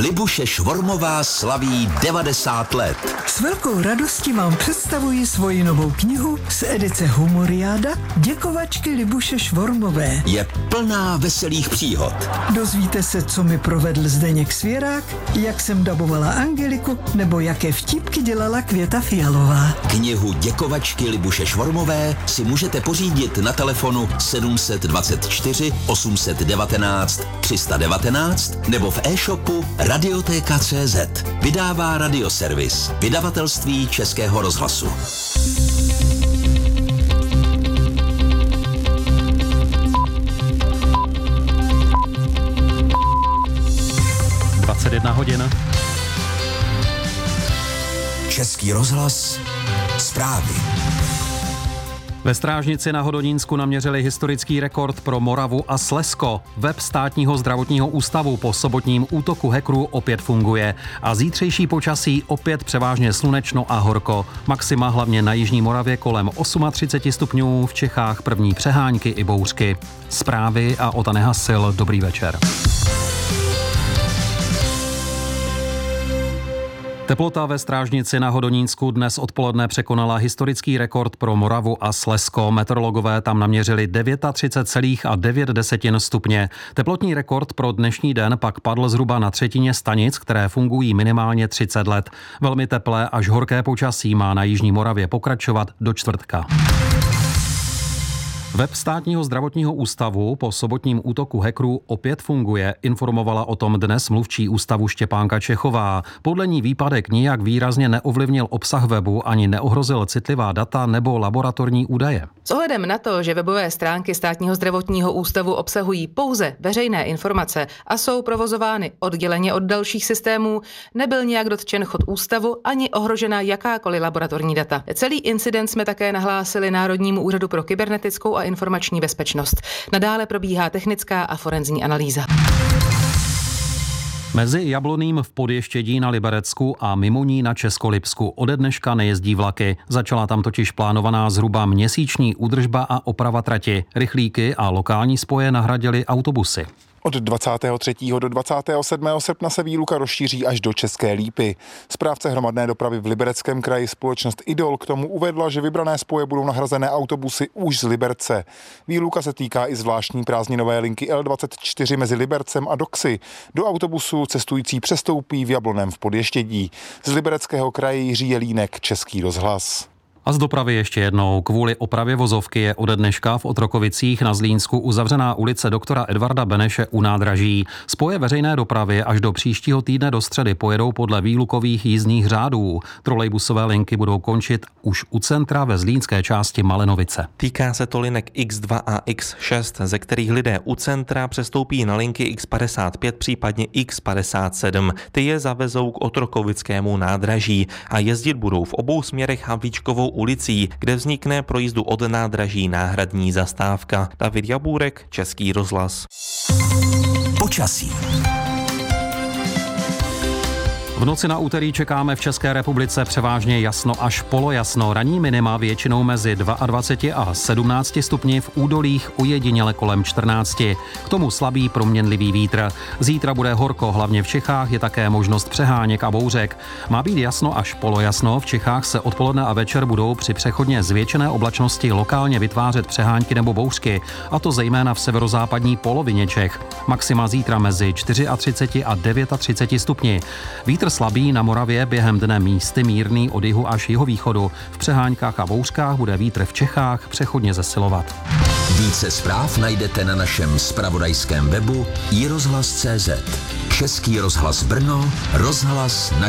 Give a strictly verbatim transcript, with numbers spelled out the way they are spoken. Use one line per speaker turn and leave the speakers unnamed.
Libuše Švormová slaví devadesát let.
S velkou radostí vám představuji svoji novou knihu z edice Humoriáda Děkovačky Libuše Švormové.
Je plná veselých příhod.
Dozvíte se, co mi provedl Zdeněk Svěrák, jak jsem dabovala Angeliku, nebo jaké vtipky dělala Květa Fialová.
Knihu Děkovačky Libuše Švormové si můžete pořídit na telefonu sedm dvacet čtyři osm devatenáct tři sta devatenáct nebo v e-shopu Radiotéka tečka cé zet. Vydává Radioservis, vydavatelství Českého rozhlasu.
dvacet jedna hodin.
Český rozhlas, zprávy.
Ve Strážnici na Hodonínsku naměřili historický rekord pro Moravu a Slezsko. Web Státního zdravotního ústavu po sobotním útoku hackerů opět funguje a zítřejší počasí opět převážně slunečno a horko. Maxima hlavně na jižní Moravě kolem třicet osm stupňů, v Čechách první přehánky i bouřky. Zprávy a Ota Nehasil, dobrý večer. Teplota ve Strážnici na Hodonínsku dnes odpoledne překonala historický rekord pro Moravu a Slezsko. Meteorologové tam naměřili třicet devět celá devět stupně. Teplotní rekord pro dnešní den pak padl zhruba na třetině stanic, které fungují minimálně třicet let. Velmi teplé až horké počasí má na jižní Moravě pokračovat do čtvrtka. Web Státního zdravotního ústavu po sobotním útoku hackerů opět funguje, informovala o tom dnes mluvčí ústavu Štěpánka Čechová. Podle ní výpadek nijak výrazně neovlivnil obsah webu ani neohrozil citlivá data nebo laboratorní údaje.
S ohledem na to, že webové stránky Státního zdravotního ústavu obsahují pouze veřejné informace a jsou provozovány odděleně od dalších systémů, nebyl nijak dotčen chod ústavu ani ohrožena jakákoliv laboratorní data. Celý incident jsme také nahlásili Národnímu úřadu pro kybernetickou a informační bezpečnost. Nadále probíhá technická a forenzní analýza.
Mezi Jabloným v Podještědí na Liberecku a mimo ní na Českolipsku ode dneška nejezdí vlaky. Začala tam totiž plánovaná zhruba měsíční údržba a oprava trati. Rychlíky a lokální spoje nahradily autobusy.
Od dvacátého třetího do dvacátého sedmého srpna se výluka rozšíří až do České Lípy. Správce hromadné dopravy v Libereckém kraji společnost Idol k tomu uvedla, že vybrané spoje budou nahrazené autobusy už z Liberce. Výluka se týká i zvláštní prázdninové linky el dvacet čtyři mezi Libercem a Doxy. Do autobusu cestující přestoupí v Jablonném v Podještědí. Z Libereckého kraje Jiří Jelínek, Český rozhlas.
A z dopravy ještě jednou. Kvůli opravě vozovky je ode dneška v Otrokovicích na Zlínsku uzavřená ulice doktora Edvarda Beneše u nádraží. Spoje veřejné dopravy až do příštího týdne do středy pojedou podle výlukových jízdních řádů. Trolejbusové linky budou končit už u centra ve zlínské části Malenovice.
Týká se to linek iks dva a iks šest, ze kterých lidé u centra přestoupí na linky iks padesát pět, případně iks padesát sedm. Ty je zavezou k Otrokovickému nádraží a jezdit budou v obou směrech Havlíčkovou ulicí, kde vznikne pro jízdu od nádraží náhradní zastávka. David Jabůrek, Český rozhlas.
Počasí.
V noci na úterý čekáme v České republice převážně jasno až polojasno. Ranní minima většinou mezi dvacet dva a sedmnáct stupni, v údolích ojediněle kolem čtrnáct. K tomu slabý proměnlivý vítr. Zítra bude horko, hlavně v Čechách je také možnost přeháněk a bouřek. Má být jasno až polojasno, v Čechách se odpoledne a večer budou při přechodně zvětšené oblačnosti lokálně vytvářet přehánky nebo bouřky, a to zejména v severozápadní polovině Čech. Maxima zítra mezi třicet čtyři a třicet devět stupni. Vítr slabý na Moravě, během dne místy mírný od jihu až jihovýchodu. V přeháňkách a bouřkách bude vítr v Čechách přechodně zesilovat.
Více zpráv najdete na našem zpravodajském webu i rozhlas tečka cé zet. Český rozhlas Brno, rozhlas na